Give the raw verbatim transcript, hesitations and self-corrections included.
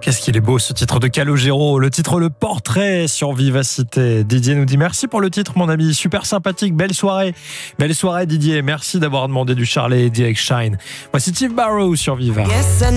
Qu'est-ce qu'il est beau ce titre de Calogero, le titre Le Portrait sur Vivacité. Didier nous dit merci pour le titre mon ami, super sympathique, belle soirée. Belle soirée Didier, merci d'avoir demandé du Charlie et Eddie avec Shine. Voici Steve Barrow sur Viva. Yes,